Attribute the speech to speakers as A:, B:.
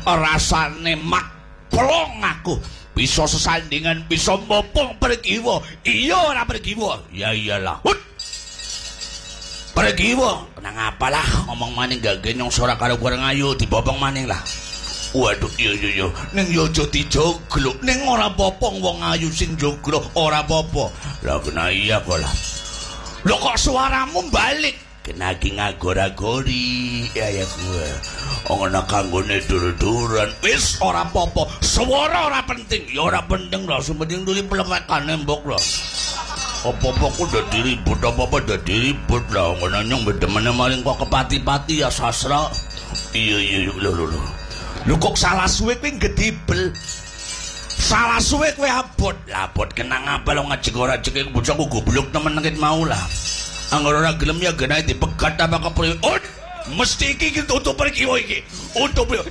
A: rasane maklong aku. Bisa sesandingan, bisa mopong pergiwa. Iya ora pergiwa? Ya iyalah. Pergiwa. Kenang apalah ngomong maning gak genyong sora karo bareng ayu dibopong maning lah. Waduh iya. Ning yo aja dijoglok. Ning ora apa-apa wong ayu sing joglok ora apa-apa. Lah kena iya kok lah. Lho kok suaramu balik? Kenaki ngagor-agori ya gue. Ngono kanggone dur-duran. Wis ora apa-apa. Suara ora penting. Ya ora penting lah, sing penting duri pelemekan nembok lah. Apa-apa ku udah diribut, apa-apa udah diribut lah. Ngono nyong bedemene maring kok kepati-pati ya sasra. Iya lho. Lho kok salah suwe kuwi gedibel. Salah suwe kowe abot. Lah abot kenang apa lo ngajek ora jek bocahku goblok temen ngit mau lah. Angger ora gelem ya genahe dipegat apa kepriwe. Mesti iki untuk pergi iki. Untuk